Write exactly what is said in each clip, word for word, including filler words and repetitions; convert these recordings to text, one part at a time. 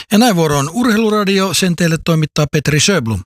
Ja näin vuoroon Urheiluradio, sen teille toimittaa Petri Sjöblom.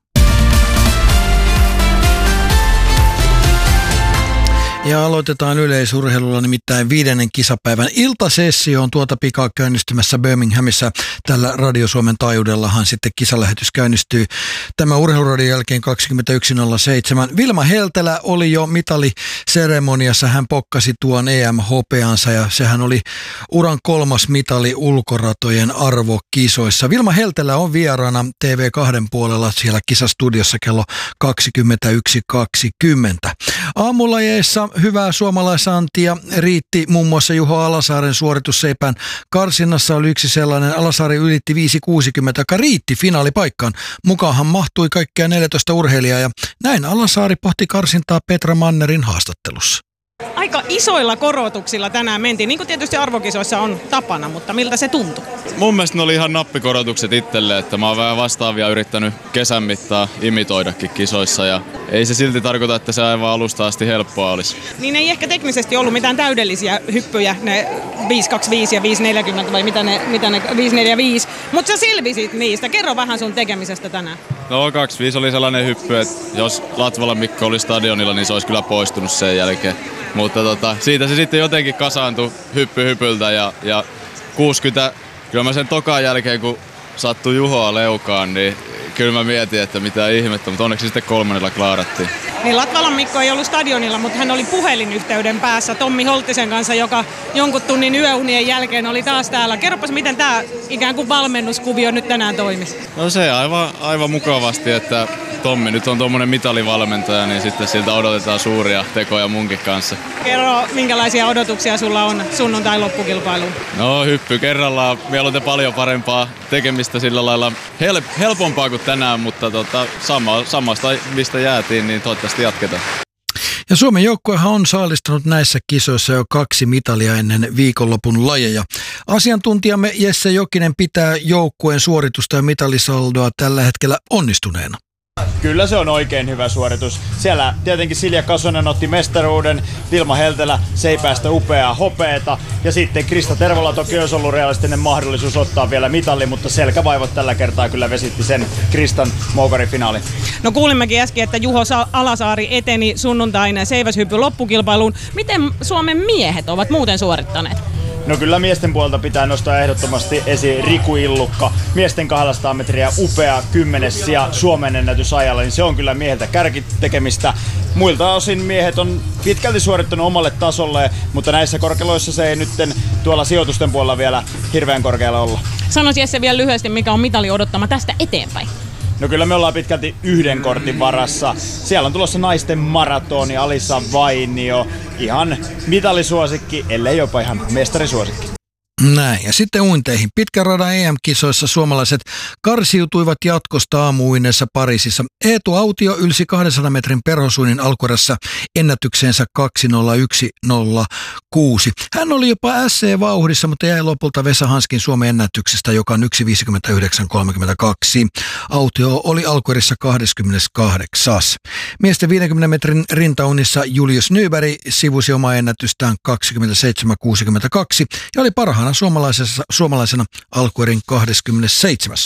Ja aloitetaan yleisurheilulla, nimittäin viidennen kisapäivän iltasessio on tuota pikaa käynnistymässä Birminghamissa. Tällä Radio Suomen taajuudellahan sitten kisalähetys käynnistyy tämä Urheiluradion jälkeen kaksikymmentäyksi nolla seitsemän. Vilma Heltelä oli jo mitaliseremoniassa, hän pokkasi tuon E M-hopeansa ja sehän oli uran kolmas mitali ulkoratojen arvokisoissa. Vilma Heltelä on vieraana T V kaksi puolella siellä kisastudiossa kello kaksikymmentäyksi kaksikymmentä. Aamulajeissa hyvää suomalaisantia riitti muun muassa Juho Alasaaren suoritus Seipään karsinnassa oli yksi sellainen. Alasaari ylitti viisi kuusikymmentä, joka riitti finaalipaikkaan. Mukaanhan mahtui kaikkea neljätoista urheilijaa ja näin Alasaari pohti karsintaa Petra Mannerin haastattelussa. Aika isoilla korotuksilla tänään mentiin, niin kuin tietysti arvokisoissa on tapana, mutta miltä se tuntui? Mun mielestä ne oli ihan nappikorotukset itselle, että mä oon vähän vastaavia yrittänyt kesän mittaan imitoidakin kisoissa ja ei se silti tarkoita, että se aivan alusta asti helppoa olisi. Niin ei ehkä teknisesti ollut mitään täydellisiä hyppyjä, ne viisi kaksikymmentäviisi ja viisi neljäkymmentä vai mitä ne, mitä ne viisi neljäkymmentäviisi, mutta sä selvisit niistä. Kerro vähän sun tekemisestä tänään. No kaksikymmentäviisi oli sellainen hyppy, että jos Latvalan Mikko oli stadionilla, niin se olisi kyllä poistunut sen jälkeen. Mutta tota, siitä se sitten jotenkin kasaantui hyppy hypyltä ja, ja kuusikymmentä, kyllä mä sen tokan jälkeen kun sattui Juhoa leukaan, niin kyllä mä mietin, että mitä ihmettä, mutta onneksi sitten kolmannella klaarattiin. Niin Latvalan Mikko ei ollut stadionilla, mutta hän oli puhelinyhteyden päässä Tommi Holttisen kanssa, joka jonkun tunnin yöunien jälkeen oli taas täällä. Kerropas, miten tämä ikään kuin valmennuskuvio nyt tänään toimisi? No se aivan, aivan mukavasti, että Tommi nyt on tuommoinen mitalivalmentaja, niin sitten siltä odotetaan suuria tekoja munkin kanssa. Kerro, minkälaisia odotuksia sulla on sunnuntai loppukilpailuun? No hyppy kerrallaan, mieluiten paljon parempaa tekemistä sillä lailla hel- helpompaa kuin tänään, mutta tota, sama, samasta mistä jäätiin, niin toivottavasti jatketaan. Ja Suomen joukkuehan on saalistanut näissä kisoissa jo kaksi mitalia ennen viikonlopun lajeja. Asiantuntijamme Jesse Jokinen pitää joukkueen suoritusta ja mitalisaldoa tällä hetkellä onnistuneena. Kyllä se on oikein hyvä suoritus. Siellä tietenkin Silja Kasonen otti mestaruuden, Vilma Heltelä Seipäästä upeaa hopeeta ja sitten Krista Tervola toki olisi ollut realistinen mahdollisuus ottaa vielä mitali, mutta selkävaivot tällä kertaa kyllä vesitti sen Kristan moukarifinaalin. No kuulimmekin äsken, että Juho Alasaari eteni sunnuntain seiväshyppy loppukilpailuun. Miten Suomen miehet ovat muuten suorittaneet? No kyllä miesten puolelta pitää nostaa ehdottomasti esiin Riku Illukka. Miesten kaksisataa metriä upea kymmenes sija Suomen ennätysajalla, niin se on kyllä mieheltä kärkitekemistä. Muilta osin miehet on pitkälti suorittanut omalle tasolle, mutta näissä korkeloissa se ei nyt tuolla sijoitusten puolella vielä hirveän korkealla olla. Sanois Jesse vielä lyhyesti, mikä on mitali odottama tästä eteenpäin. No kyllä me ollaan pitkälti yhden kortin varassa. Siellä on tulossa naisten maratoni, Alisa Vainio. Ihan mitalisuosikki, ellei jopa ihan mestarisuosikki. Näin, ja sitten uinteihin. Pitkän radan E M-kisoissa suomalaiset karsiutuivat jatkosta aamuuinneissa Pariisissa. Eetu Autio ylsi kahdensadan metrin perhosuinnin alkuerässä ennätykseensä kaksi nolla yksi nolla kuusi. Hän oli jopa S C-vauhdissa, mutta jäi lopulta Vesa Hanskin Suomen ennätyksestä, joka on yksi viisikymmentäyhdeksän kolmekymmentäkaksi. Autio oli alkuerässä kaksikymmentäkahdeksan. Miesten viidenkymmenen metrin rintaunnissa Julius Nyberg sivusi omaa ennätystään kaksikymmentäseitsemän kuusikymmentäkaksi ja oli parhaana suomalaisena, suomalaisena alkuerin kaksikymmentäseitsemän.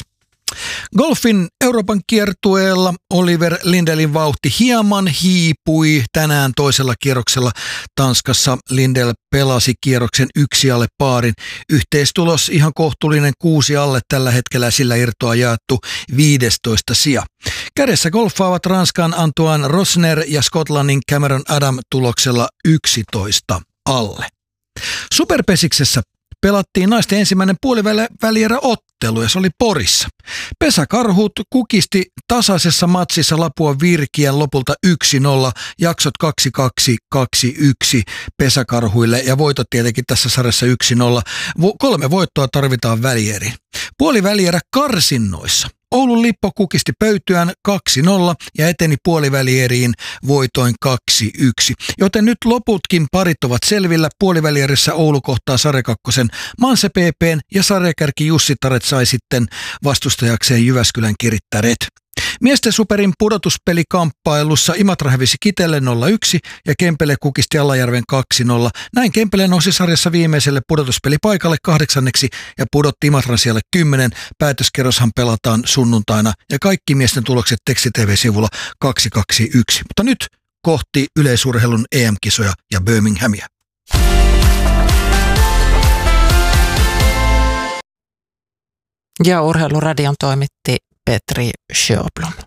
Golfin Euroopan kiertueella Oliver Lindelin vauhti hieman hiipui tänään toisella kierroksella. Tanskassa Lindell pelasi kierroksen yksi alle paarin. Yhteistulos ihan kohtuullinen kuusi alle tällä hetkellä, sillä irtoa jaettu viidestoista sija. Kädessä golfaavat Ranskan Antoine Rosner ja Skotlannin Cameron Adam tuloksella yksitoista alle. Superpesiksessä pelattiin naisten ensimmäinen puolivälierä ottelu ja se oli Porissa. Pesäkarhut kukisti tasaisessa matsissa Lapua Virkiän lopulta yksi nolla, jaksot kaksi kaksi kaksi yksi pesäkarhuille ja voitot tietenkin tässä sarjassa yksi nolla. Vo- kolme voittoa tarvitaan välieriin. Puolivälierä karsinnoissa. Oulun Lippo kukisti pöytyään kaksi nolla ja eteni puolivälieriin voitoin kaksi yksi. Joten nyt loputkin parit ovat selvillä. Puolivälierissä Oulu kohtaa sarjakakkosen Manse P P:n ja sarjakärki Jussi Taret sai sitten vastustajakseen Jyväskylän Kirittäret. Miesten superin pudotuspelikamppailussa Imatra hävisi Kitelle nolla yksi ja Kempele kukisti Alajärven kaksi nolla. Näin Kempele nousi sarjassa viimeiselle pudotuspelipaikalle kahdeksanneksi ja pudotti Imatran siellä kymmenen. Päätöskerroshan pelataan sunnuntaina ja kaikki miesten tulokset Teksti T V-sivulla kaksi kaksi yksi. Mutta nyt kohti yleisurheilun E M-kisoja ja Birminghamia. Ja Urheiluradion toimitti Petri Sjöblom.